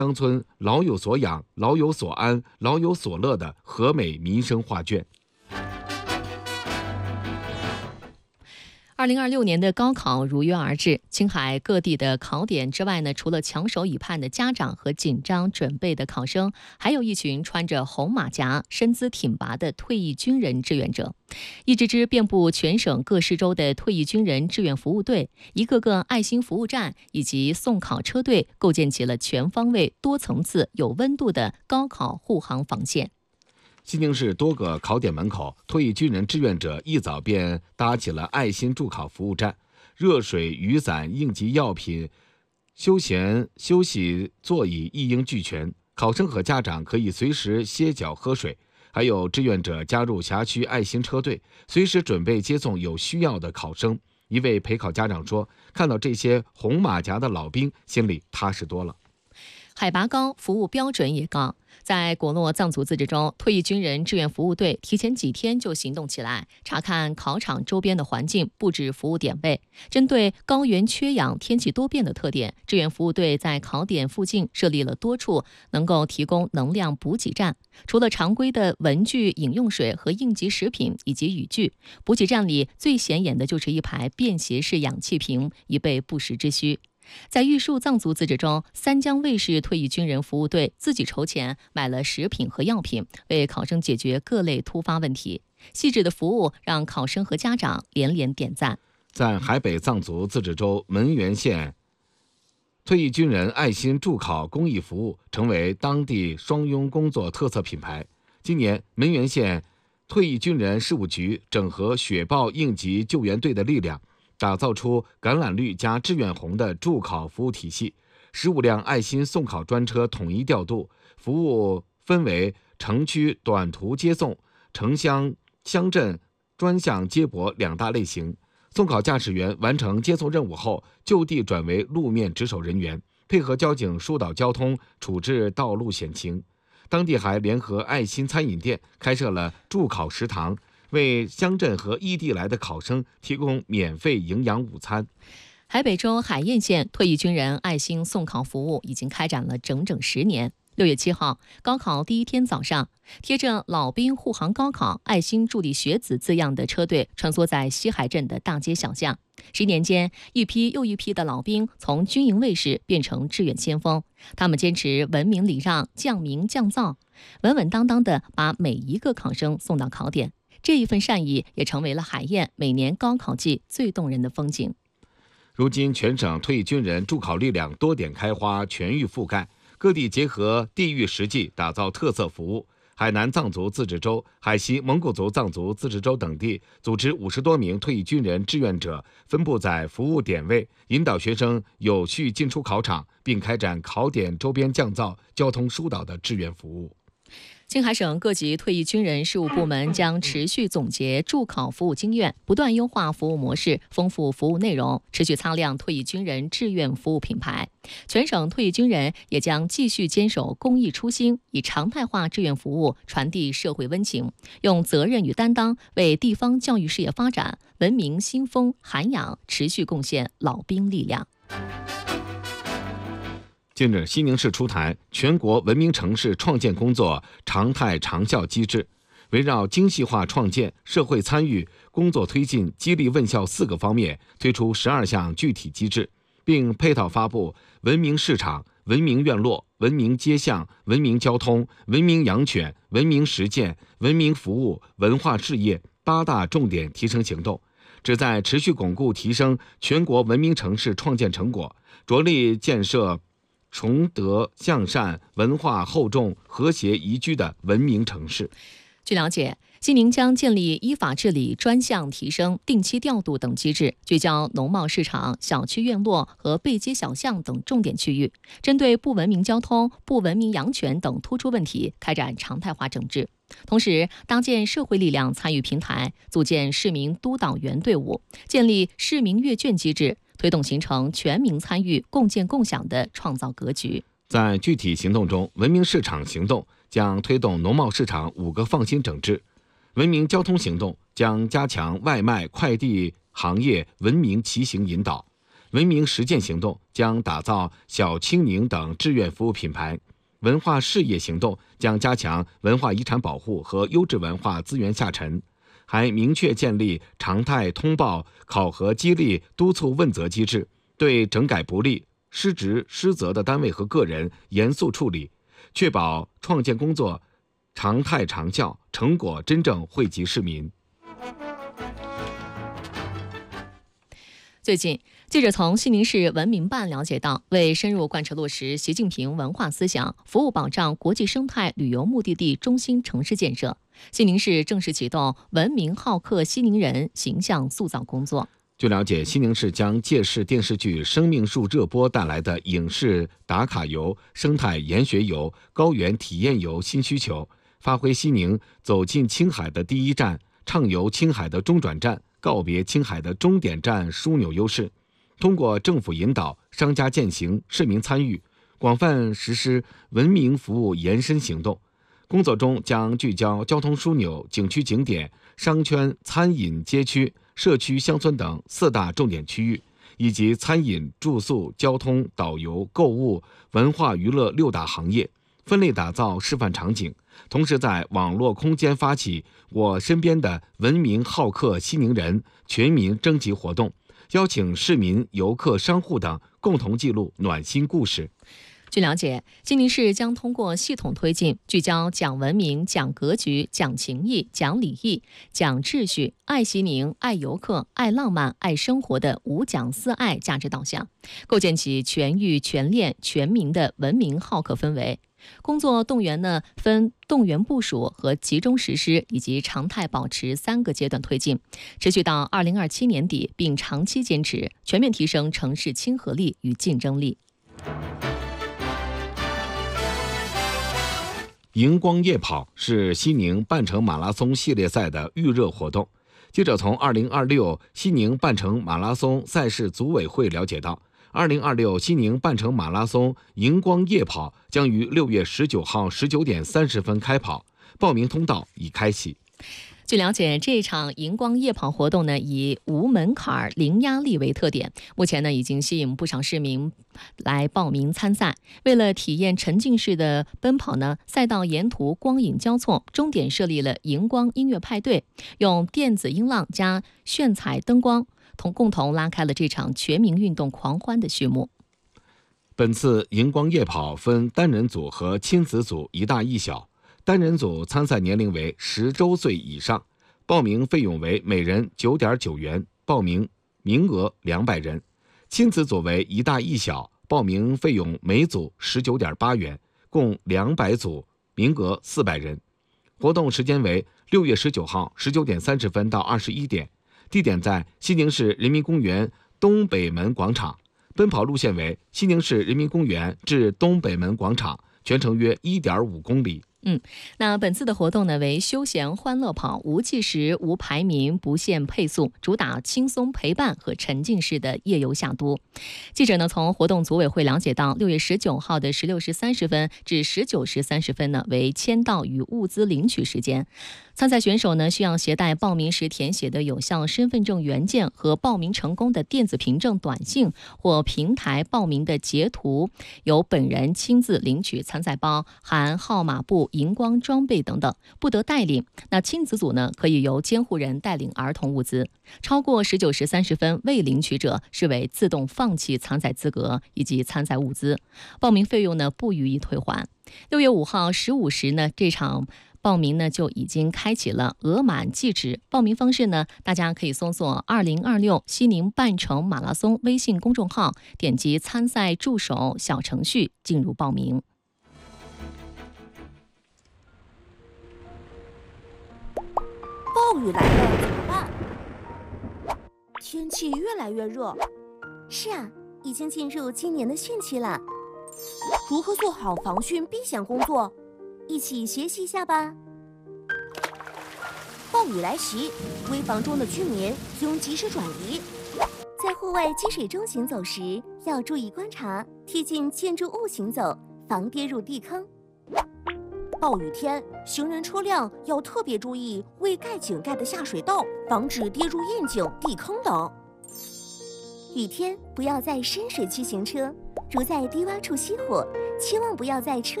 乡村老有所养、老有所安、老有所乐的和美民生画卷。 2026年的高考如约而至，青海各地的考点之外呢，除了强手以盼的家长和紧张准备的考生，还有一群穿着红马甲、身姿挺拔的退役军人志愿者。一支支遍布全省各市州的退役军人志愿服务队，一个个爱心服务站以及送考车队，构建起了全方位、多层次、有温度的高考护航防线。 西宁市多个考点门口，退役军人志愿者一早便搭起了爱心助考服务站，热水、雨伞、应急药品、休息座椅一应俱全，考生和家长可以随时歇脚喝水。还有志愿者加入辖区爱心车队，随时准备接送有需要的考生。一位陪考家长说，看到这些红马甲的老兵，心里踏实多了。 海拔高，服务标准也高。在果洛藏族自治州，退役军人志愿服务队提前几天就行动起来，查看考场周边的环境，布置服务点位。针对高原缺氧、天气多变的特点，志愿服务队在考点附近设立了多处能够提供能量补给站。除了常规的文具、饮用水和应急食品以及雨具，补给站里最显眼的就是一排便携式氧气瓶，以备不时之需。在玉树藏族自治州，三江卫视退役军人服务队自己筹钱买了食品和药品，为考生解决各类突发问题。细致的服务让考生和家长连连点赞。 在海北藏族自治州门源县，退役军人爱心助考公益服务成为当地双拥工作特色品牌。今年，门源县退役军人事务局整合雪豹应急救援队的力量，打造出橄榄绿加志愿红的助考服务体系，15辆爱心送考专车统一调度，服务分为城区短途接送、城乡乡镇专项接驳两大类型。送考驾驶员完成接送任务后，就地转为路面值守人员，配合交警疏导交通，处置道路险情。当地还联合爱心餐饮店开设了助考食堂，为乡镇和异地来的考生提供免费营养午餐。 海北州海晏县退役军人爱心送考服务已经开展了整整10年。6月7号，高考第一天早上，贴着"老兵护航高考，爱心助力学子"字样的车队穿梭在西海镇的大街小巷。10年间，一批又一批的老兵从军营卫士变成志愿先锋，他们坚持文明礼让、降民降灶，稳稳当当地把每一个考生送到考点。这一份善意也成为了海晏每年高考季最动人的风景。 如今，全省退役军人助考力量多点开花，全域覆盖，各地结合地域实际打造特色服务。海南藏族自治州、海西蒙古族藏族自治州等地组织50多名退役军人志愿者，分布在服务点位，引导学生有序进出考场，并开展考点周边降噪、交通疏导的志愿服务。 青海省各级退役军人事务部门将持续总结助考服务经验，不断优化服务模式，丰富服务内容，持续擦亮退役军人志愿服务品牌。全省退役军人也将继续坚守公益初心，以常态化志愿服务传递社会温情，用责任与担当为地方教育事业发展、文明新风涵养持续贡献老兵力量。 近日，西宁市出台全国文明城市创建工作常态长效机制，围绕精细化创建、社会参与、工作推进、激励问效4个方面，推出12项具体机制，并配套发布文明市场、文明院落、文明街巷、文明交通、文明养犬、文明实践、文明服务、文化事业8大重点提升行动，旨在持续巩固提升全国文明城市创建成果，着力建设崇德向善、文化厚重、和谐宜居的文明城市。 据了解，西宁将建立依法治理专项提升、定期调度等机制，聚焦农贸市场、小区院落和背街小巷等重点区域，针对不文明交通、不文明养犬等突出问题开展常态化整治。同时，搭建社会力量参与平台，组建市民督导员队伍，建立市民阅卷机制，推动形成全民参与、共建共享的创造格局。 在具体行动中，文明市场行动将推动农贸市场5个放心整治；文明交通行动将加强外卖、快递行业文明骑行引导； 文明实践行动将打造小青宁等志愿服务品牌。文化事业行动将加强文化遗产保护和优质文化资源下沉，还明确建立常态通报、考核激励、督促问责机制，对整改不力、失职失责的单位和个人严肃处理，确保创建工作常态长效，成果真正惠及市民。 最近，记者从西宁市文明办了解到，为深入贯彻落实习近平文化思想，服务保障国际生态旅游目的地中心城市建设，西宁市正式启动文明好客西宁人形象塑造工作。 据了解，西宁市将借势电视剧《生命树》热播带来的影视打卡游、生态研学游、高原体验游新需求，发挥西宁走进青海的第一站、畅游青海的中转站、告别青海的终点站枢纽优势，通过政府引导、商家践行、市民参与，广泛实施文明服务延伸行动。工作中将聚焦交通枢纽、景区景点、商圈、餐饮街区、社区乡村等4大重点区域，以及餐饮、住宿、交通、导游、购物、文化娱乐6大行业，分类打造示范场景。同时在网络空间发起我身边的文明好客西宁人全民征集活动，邀请市民、游客、商户等共同记录暖心故事。 据了解，西宁市将通过系统推进，聚焦讲文明、讲格局、讲情义、讲礼义、讲秩序、爱西宁、爱游客、爱浪漫、爱生活的5讲4爱价值导向，构建起全域、全链、全民的文明好客氛围。工作动员呢，分动员部署和集中实施以及常态保持3个阶段推进，持续到2027年底，并长期坚持，全面提升城市亲和力与竞争力。 荧光夜跑是西宁半程马拉松系列赛的预热活动。记者从2026西宁半程马拉松赛事组委会了解到，2026西宁半程马拉松荧光夜跑将于6月19号19点30分开跑，报名通道已开启。 据了解，这场荧光夜跑活动呢，以无门槛、零压力为特点。目前呢，已经吸引不少市民来报名参赛。为了体验沉浸式的奔跑呢，赛道沿途光影交错，终点设立了荧光音乐派对，用电子音浪加炫彩灯光，共同拉开了这场全民运动狂欢的序幕。 本次荧光夜跑分单人组和亲子组一大一小。单人组参赛年龄为10周岁以上，报名费用为每人9.9元，报名名额200人。亲子组为一大一小，报名费用每组19.8元，共200组，名额400人。活动时间为6月19号19点30分到21点，地点在西宁市人民公园东北门广场。奔跑路线为西宁市人民公园至东北门广场，全程约1.5公里。 那本次的活动呢为休闲欢乐跑，无计时、无排名、不限配速，主打轻松陪伴和沉浸式的夜游夏都。记者呢从活动组委会了解到，6月19号的16时30分至19时30分呢为签到与物资领取时间。参赛选手呢需要携带报名时填写的有效身份证原件和报名成功的电子凭证短信或平台报名的截图，由本人亲自领取参赛包，含号码布、荧光装备等等，不得带领。那亲子组呢可以由监护人带领儿童物资，超过19时30分未领取者视为自动放弃参赛资格以及参赛物资，报名费用呢不予以退还。6月5号15时呢这场报名呢就已经开启了额满即止。报名方式呢，大家可以搜索2026西宁半程马拉松微信公众号，点击参赛助手小程序进入报名。 暴雨来了怎么办？天气越来越热。 是啊，已经进入今年的汛期了。 如何做好防汛避险工作？ 一起学习一下吧。 暴雨来袭，危房中的居民应及时转移。 在户外积水中行走时，要注意观察，贴近建筑物行走，防跌入地坑。 暴雨天，行人车辆要特别注意未盖井盖的下水道，防止跌入窨井、地坑等。 雨天不要在深水区行车，如在低洼处熄火，千万不要在车